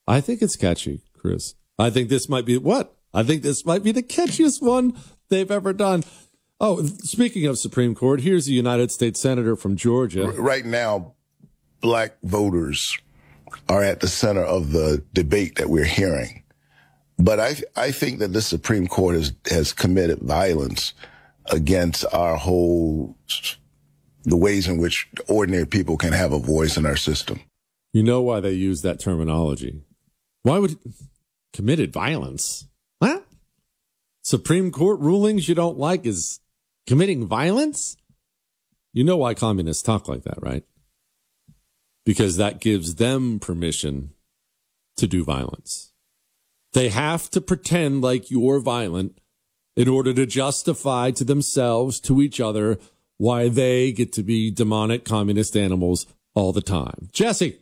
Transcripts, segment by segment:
I think it's catchy, Chris. I think this might be what? I think this might be the catchiest one they've ever done. Oh, speaking of Supreme Court, here's a United States Senator from Georgia. Right now, black voters are at the center of the debate that we're hearing. But I think that the Supreme Court has committed violence against the ways in which ordinary people can have a voice in our system. You know why they use that terminology. Why would committed violence? What? Supreme Court rulings you don't like is committing violence? You know why communists talk like that, right? Because that gives them permission to do violence. They have to pretend like you're violent in order to justify to themselves, to each other, why they get to be demonic communist animals all the time. Jesse.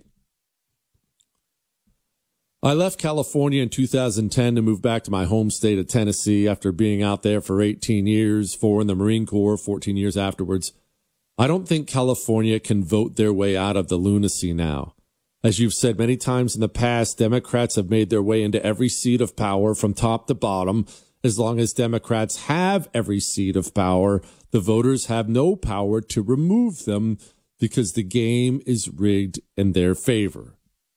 I left California in 2010 to move back to my home state of Tennessee after being out there for 18 years, 4 in the Marine Corps, 14 years afterwards. I don't think California can vote their way out of the lunacy now. As you've said many times in the past, Democrats have made their way into every seat of power from top to bottom. As long as Democrats have every seat of power, the voters have no power to remove them because the game is rigged in their favor.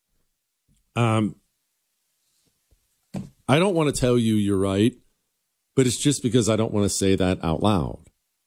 I don't want to tell you you're right, but it's just because I don't want to say that out loud.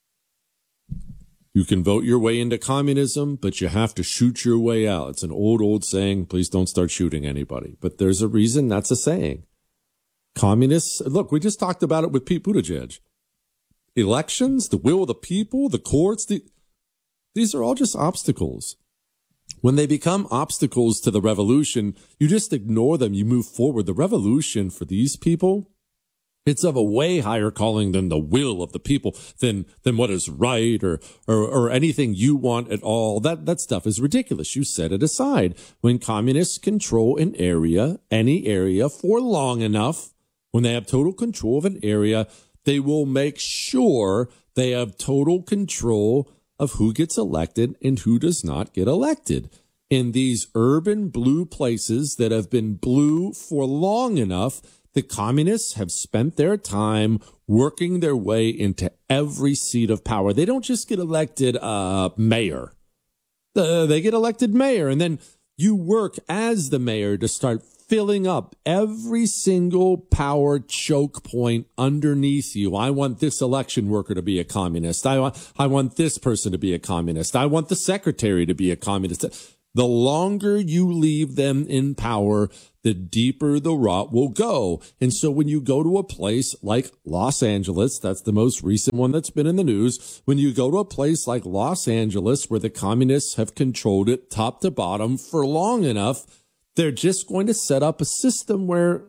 You can vote your way into communism, but you have to shoot your way out. It's an old saying, please don't start shooting anybody. But there's a reason that's a saying. Communists, look, we just talked about it with Pete Buttigieg. Elections, the will of the people, the courts, these are all just obstacles. When they become obstacles to the revolution, you just ignore them. You move forward. The revolution for these people, it's of a way higher calling than the will of the people, than what is right or anything you want at all. That stuff is ridiculous. You set it aside. When communists control an area, any area, for long enough, when they have total control of an area, they will make sure they have total control of who gets elected and who does not get elected. In these urban blue places that have been blue for long enough, the communists have spent their time working their way into every seat of power. They don't just get elected mayor. They get elected mayor, and then you work as the mayor to start filling up every single power choke point underneath you. I want this election worker to be a communist. I want this person to be a communist. I want the secretary to be a communist. The longer you leave them in power, the deeper the rot will go. And so when you go to a place like Los Angeles, that's the most recent one that's been in the news. When you go to a place like Los Angeles where the communists have controlled it top to bottom for long enough, they're just going to set up a system where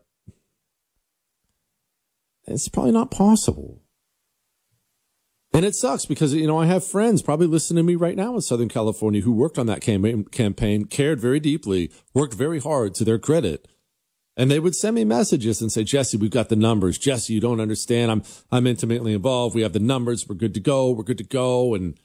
it's probably not possible. And it sucks because, I have friends probably listening to me right now in Southern California who worked on that campaign, cared very deeply, worked very hard to their credit. And they would send me messages and say, Jesse, we've got the numbers. Jesse, you don't understand. I'm intimately involved. We have the numbers. We're good to go. We're good to go. And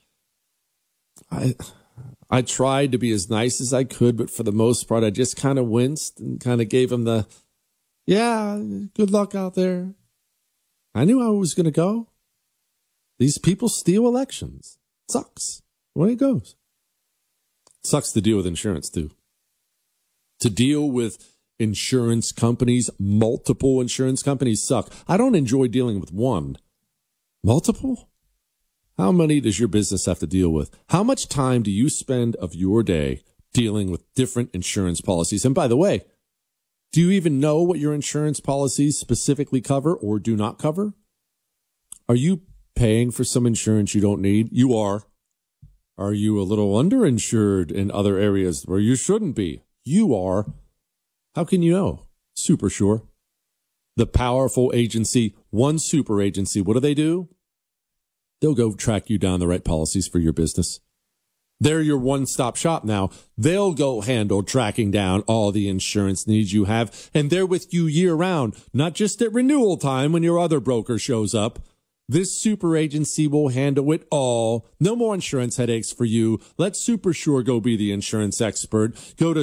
I tried to be as nice as I could, but for the most part, I just kind of winced and kind of gave them good luck out there. I knew how it was going to go. These people steal elections. It sucks. The way it goes. It sucks to deal with insurance, too. To deal with insurance companies, multiple insurance companies suck. I don't enjoy dealing with one. Multiple? How many does your business have to deal with? How much time do you spend of your day dealing with different insurance policies? And by the way, do you even know what your insurance policies specifically cover or do not cover? Are you paying for some insurance you don't need? You are. Are you a little underinsured in other areas where you shouldn't be? You are. How can you know? Super Sure. The powerful agency, one super agency, what do? They'll go track you down the right policies for your business. They're your one-stop shop now. They'll go handle tracking down all the insurance needs you have, and they're with you year-round, not just at renewal time when your other broker shows up. This super agency will handle it all. No more insurance headaches for you. Let Supersure go be the insurance expert. Go to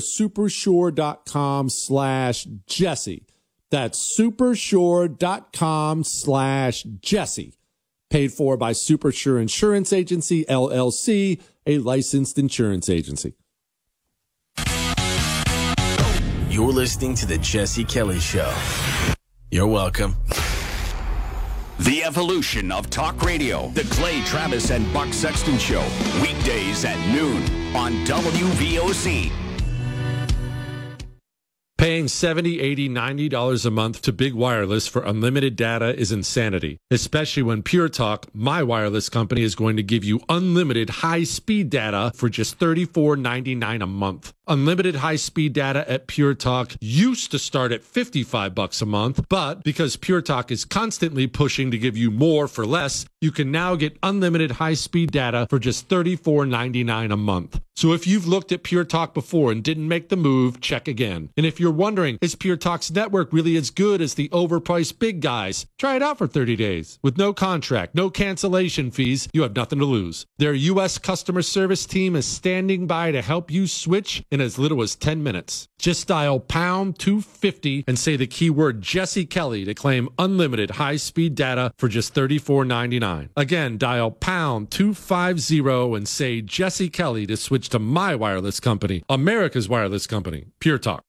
supersure.com/Jesse. That's supersure.com/Jesse. Paid for by Supersure Insurance Agency, LLC, a licensed insurance agency. You're listening to The Jesse Kelly Show. You're welcome. The evolution of talk radio. The Clay Travis and Buck Sexton Show. Weekdays at noon on WVOC. Paying $70, $80, $90 a month to Big Wireless for unlimited data is insanity, especially when Pure Talk, my wireless company, is going to give you unlimited high-speed data for just $34.99 a month. Unlimited high-speed data at Pure Talk used to start at $55 a month, but because Pure Talk is constantly pushing to give you more for less, you can now get unlimited high-speed data for just $34.99 a month. So if you've looked at Pure Talk before and didn't make the move, check again. And if you're wondering, is Pure Talk's network really as good as the overpriced big guys? Try it out for 30 days. With no contract, no cancellation fees, you have nothing to lose. Their U.S. customer service team is standing by to help you switch in as little as 10 minutes. Just dial pound 250 and say the keyword Jesse Kelly to claim unlimited high-speed data for just $34.99. Again, dial pound 250 and say Jesse Kelly to switch to my wireless company, America's wireless company, Pure Talk.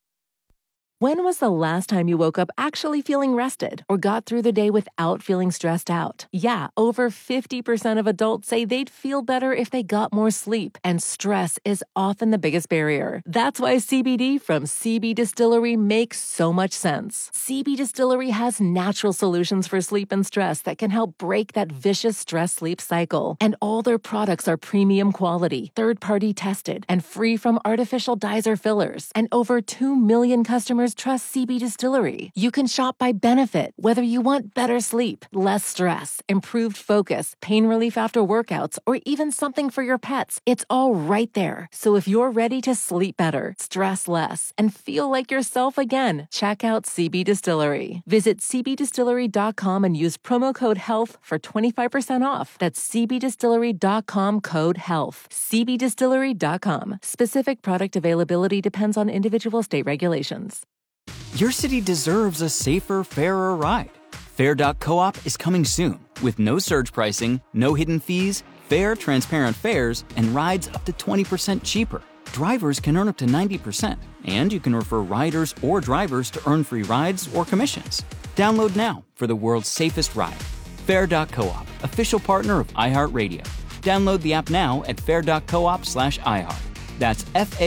When was the last time you woke up actually feeling rested or got through the day without feeling stressed out? Yeah, over 50% of adults say they'd feel better if they got more sleep, and stress is often the biggest barrier. That's why CBD from CB Distillery makes so much sense. CB Distillery has natural solutions for sleep and stress that can help break that vicious stress-sleep cycle. And all their products are premium quality, third-party tested, and free from artificial dyes or fillers. And over 2 million customers trust CB Distillery. You can shop by benefit, whether you want better sleep, less stress, improved focus, pain relief after workouts, or even something for your pets. It's all right there. So if you're ready to sleep better, stress less, and feel like yourself again, check out CB Distillery. Visit cbdistillery.com and use promo code HEALTH for 25% off. That's cbdistillery.com code HEALTH. cbdistillery.com. Specific product availability depends on individual state regulations. Your city deserves a safer, fairer ride. Fair.coop is coming soon with no surge pricing, no hidden fees, fair, transparent fares, and rides up to 20% cheaper. Drivers can earn up to 90%, and you can refer riders or drivers to earn free rides or commissions. Download now for the world's safest ride. Fair.coop, official partner of iHeartRadio. Download the app now at fair.coop/iHeart. That's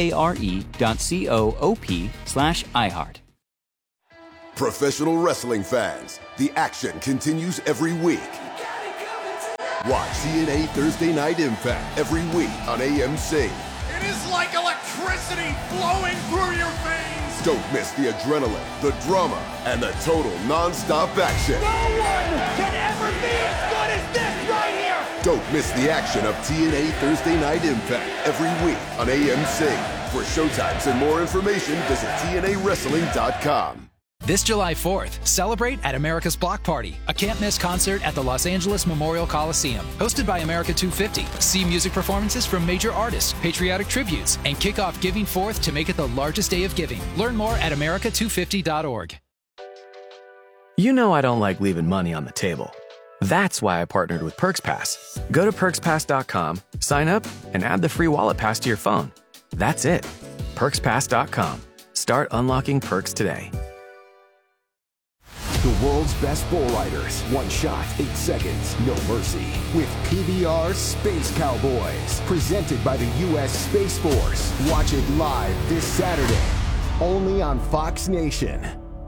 FARE.coop/iHeart. Professional wrestling fans, the action continues every week. Watch TNA Thursday Night Impact every week on AMC. It is like electricity flowing through your veins. Don't miss the adrenaline, the drama, and the total non-stop action. No one can ever be as good as this right here. Don't miss the action of TNA Thursday Night Impact every week on AMC. For showtimes and more information, visit TNAWrestling.com. This July 4th, celebrate at America's Block Party, a can't-miss concert at the Los Angeles Memorial Coliseum. Hosted by America 250, see music performances from major artists, patriotic tributes, and kick off Giving Forth to make it the largest day of giving. Learn more at america250.org. You know I don't like leaving money on the table. That's why I partnered with PerksPass. Go to PerksPass.com, sign up, and add the free wallet pass to your phone. That's it. PerksPass.com. Start unlocking perks today. The world's best bull riders. One shot, 8 seconds, no mercy. With PBR Space Cowboys. Presented by the U.S. Space Force. Watch it live this Saturday. Only on Fox Nation.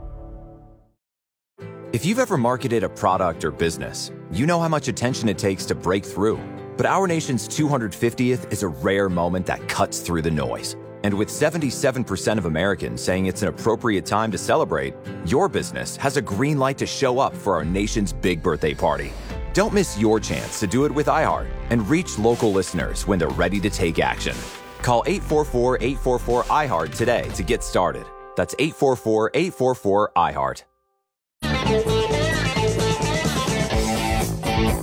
If you've ever marketed a product or business, you know how much attention it takes to break through. But our nation's 250th is a rare moment that cuts through the noise. And with 77% of Americans saying it's an appropriate time to celebrate, your business has a green light to show up for our nation's big birthday party. Don't miss your chance to do it with iHeart and reach local listeners when they're ready to take action. Call 844-844-iHeart today to get started. That's 844-844-iHeart.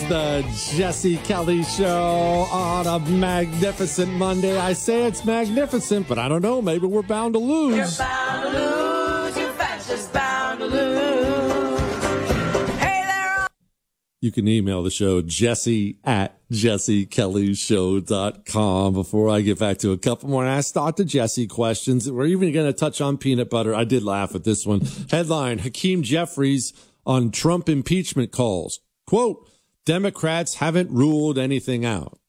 the Jesse Kelly Show on a magnificent Monday. I say it's magnificent, but I don't know. Maybe we're bound to lose. You're bound to lose. You're just bound to lose. Hey there. You can email the show, jesse@jessekellyshow.com. Before I get back to a couple more Ask Dr. Jesse questions, we're even going to touch on peanut butter. I did laugh at this one. Headline, Hakeem Jeffries on Trump impeachment calls. Quote, Democrats haven't ruled anything out.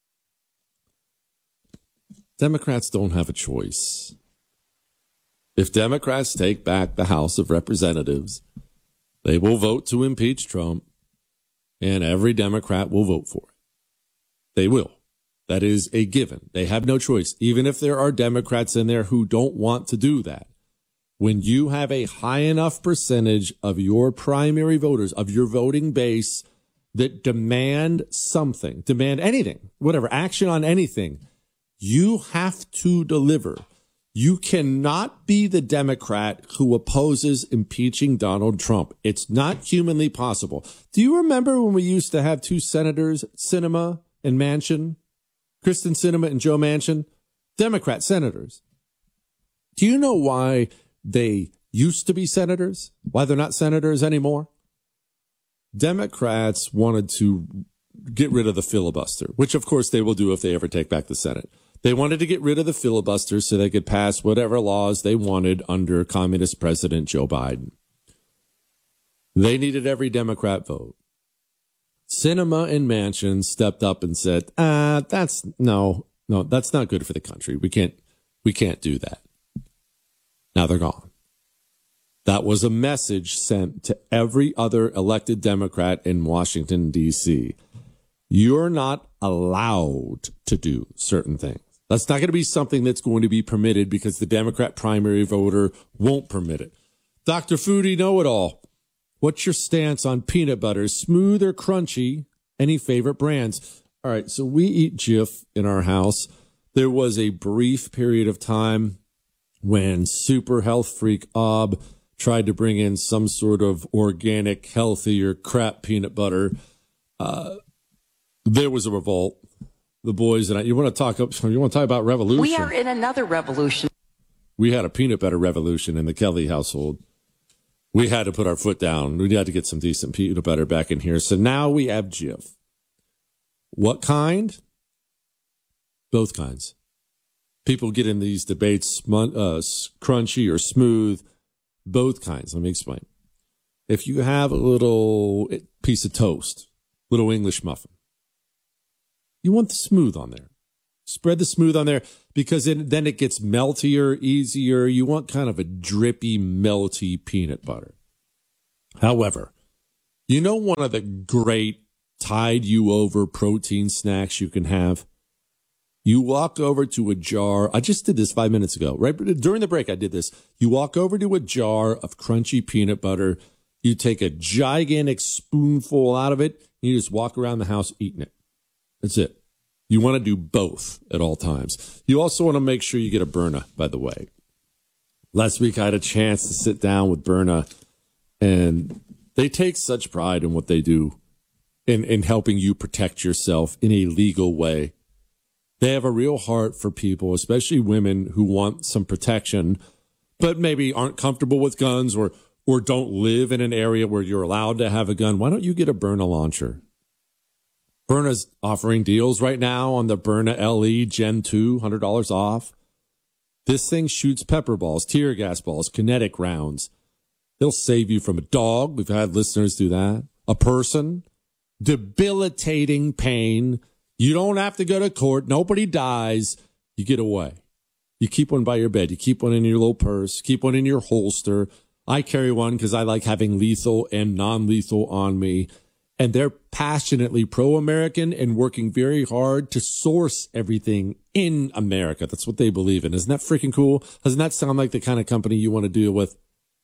Democrats don't have a choice. If Democrats take back the House of Representatives, they will vote to impeach Trump, and every Democrat will vote for it. They will. That is a given. They have no choice, even if there are Democrats in there who don't want to do that. When you have a high enough percentage of your primary voters, of your voting base, that demand something, demand anything, whatever, action on anything, you have to deliver. You cannot be the Democrat who opposes impeaching Donald Trump. It's not humanly possible. Do you remember when we used to have two senators, Sinema and Manchin? Kristen Sinema and Joe Manchin? Democrat senators. Do you know why they used to be senators? Why they're not senators anymore? Democrats wanted to get rid of the filibuster, which of course they will do if they ever take back the Senate. They wanted to get rid of the filibuster so they could pass whatever laws they wanted under communist President Joe Biden. They needed every Democrat vote. Sinema and Manchin stepped up and said, that's not good for the country. We can't do that. Now they're gone. That was a message sent to every other elected Democrat in Washington, D.C. You're not allowed to do certain things. That's not going to be something that's going to be permitted because the Democrat primary voter won't permit it. Dr. Foodie Know-It-All, what's your stance on peanut butter? Smooth or crunchy? Any favorite brands? All right, so we eat Jif in our house. There was a brief period of time when super health freak Ob tried to bring in some sort of organic, healthier crap peanut butter. There was a revolt. The boys and I, you want to talk about revolution? We are in another revolution. We had a peanut butter revolution in the Kelly household. We had to put our foot down. We had to get some decent peanut butter back in here. So now we have Jif. What kind? Both kinds. People get in these debates, crunchy or smooth, both kinds. Let me explain. If you have a little piece of toast, little English muffin, you want the smooth on there. Spread the smooth on there because then it gets meltier, easier. You want kind of a drippy, melty peanut butter. However, you know one of the great tide you over protein snacks you can have? You walk over to a jar. I just did this 5 minutes ago, right? During the break, I did this. You walk over to a jar of crunchy peanut butter. You take a gigantic spoonful out of it. And you just walk around the house eating it. That's it. You want to do both at all times. You also want to make sure you get a Berna, by the way. Last week, I had a chance to sit down with Berna, and they take such pride in what they do in helping you protect yourself in a legal way. They have a real heart for people, especially women who want some protection, but maybe aren't comfortable with guns or don't live in an area where you're allowed to have a gun. Why don't you get a Berna launcher? Berna's offering deals right now on the Berna LE Gen 2, $100 off. This thing shoots pepper balls, tear gas balls, kinetic rounds. It'll save you from a dog. We've had listeners do that. A person. Debilitating pain. You don't have to go to court. Nobody dies. You get away. You keep one by your bed. You keep one in your little purse. Keep one in your holster. I carry one because I like having lethal and non-lethal on me. And they're passionately pro-American and working very hard to source everything in America. That's what they believe in. Isn't that freaking cool? Doesn't that sound like the kind of company you want to deal with?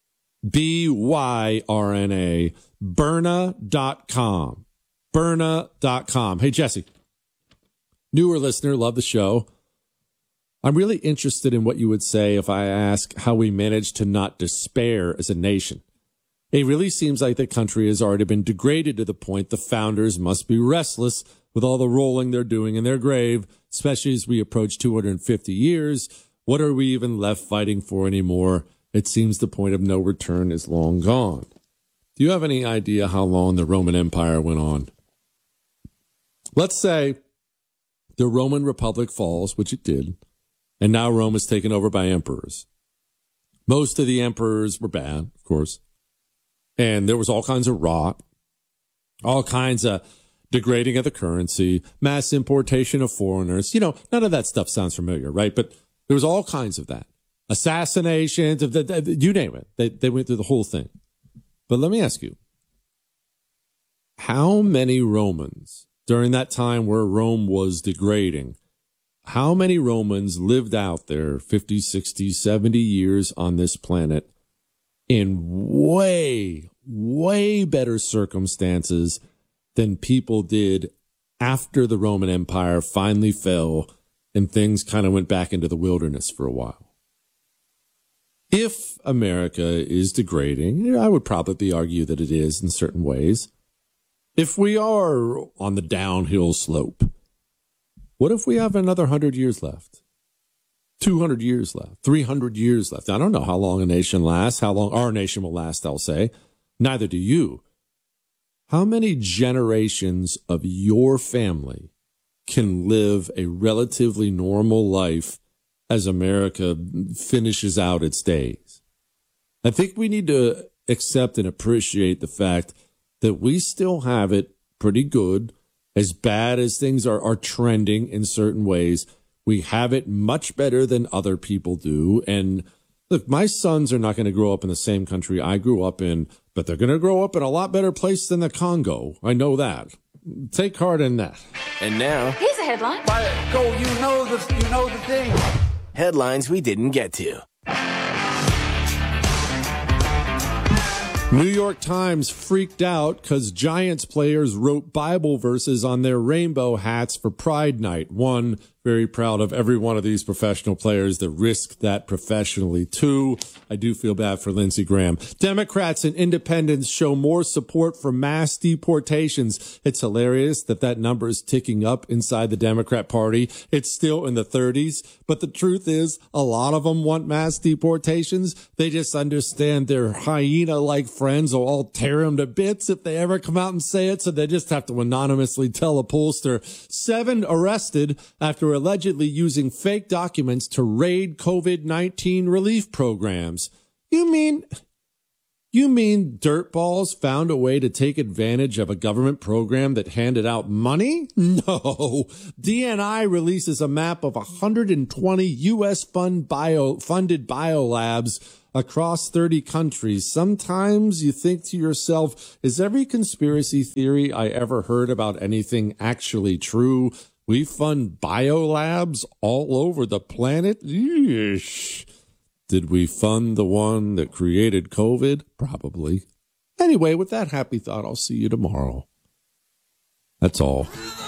BYRNA. Berna.com. Berna.com. Hey, Jesse. Newer listener, love the show. I'm really interested in what you would say if I ask how we managed to not despair as a nation. It really seems like the country has already been degraded to the point the founders must be restless with all the rolling they're doing in their grave, especially as we approach 250 years. What are we even left fighting for anymore? It seems the point of no return is long gone. Do you have any idea how long the Roman Empire went on? Let's say the Roman Republic falls, which it did, and now Rome is taken over by emperors. Most of the emperors were bad, of course. And there was all kinds of rot, all kinds of degrading of the currency, mass importation of foreigners. You know, none of that stuff sounds familiar, right? But there was all kinds of that. Assassinations, you name it. They went through the whole thing. But let me ask you, how many Romans during that time where Rome was degrading, how many Romans lived out there 50, 60, 70 years on this planet in way, way better circumstances than people did after the Roman Empire finally fell and things kind of went back into the wilderness for a while? If America is degrading, I would probably argue that it is in certain ways. If we are on the downhill slope, what if we have another 100 years left? 200 years left, 300 years left. I don't know how long a nation lasts, how long our nation will last, I'll say. Neither do you. How many generations of your family can live a relatively normal life as America finishes out its days? I think we need to accept and appreciate the fact that we still have it pretty good, as bad as things are trending in certain ways. We have it much better than other people do. And look, my sons are not going to grow up in the same country I grew up in, but they're going to grow up in a lot better place than the Congo. I know that. Take heart in that. And now, Here's a headline. Go, you know the thing. headlines we didn't get to. New York Times freaked out because Giants players wrote Bible verses on their rainbow hats for Pride Night. One, very proud of every one of these professional players that risked that professionally. Two, I do feel bad for Lindsey Graham. Democrats and independents show more support for mass deportations. It's hilarious that number is ticking up inside the Democrat Party. It's still in the 30s, but the truth is a lot of them want mass deportations. They just understand their hyena-like friends will all tear them to bits if they ever come out and say it, so they just have to anonymously tell a pollster. 7 arrested after allegedly using fake documents to raid COVID-19 relief programs. You mean dirtballs found a way to take advantage of a government program that handed out money? No. DNI releases a map of 120 U.S. funded biolabs across 30 countries. Sometimes you think to yourself, is every conspiracy theory I ever heard about anything actually true? We fund biolabs all over the planet? Yeesh. Did we fund the one that created COVID? Probably. Anyway, with that happy thought, I'll see you tomorrow. That's all.